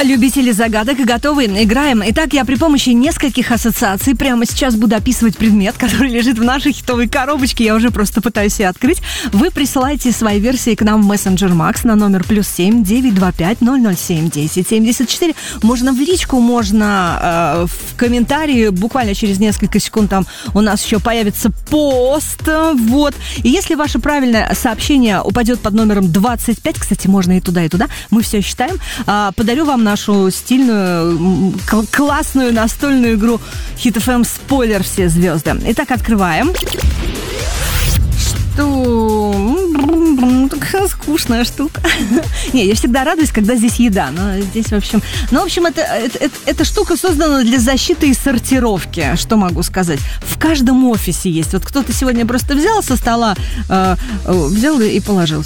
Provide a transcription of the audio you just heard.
Любители загадок готовы? Играем. Итак, я при помощи нескольких ассоциаций прямо сейчас буду описывать предмет, который лежит в нашей хитовой коробочке. Я уже просто пытаюсь ее открыть. Вы присылаете свои версии к нам в Messenger Max на номер +7 925 007 10 74. Можно в личку, можно в комментарии. Буквально через несколько секунд там у нас еще появится пост. Вот. И если ваше правильное сообщение упадет под номером 25, кстати, можно и туда, мы все считаем, подарю вам нашу стильную, классную настольную игру Hit FM «Спойлер. Все звезды». Итак, открываем. Такая скучная штука. Не, я всегда радуюсь, когда здесь еда. Но здесь, в общем... эта штука создана для защиты и сортировки. Что могу сказать? В каждом офисе есть. Вот кто-то сегодня просто взял со стола, взял и положил.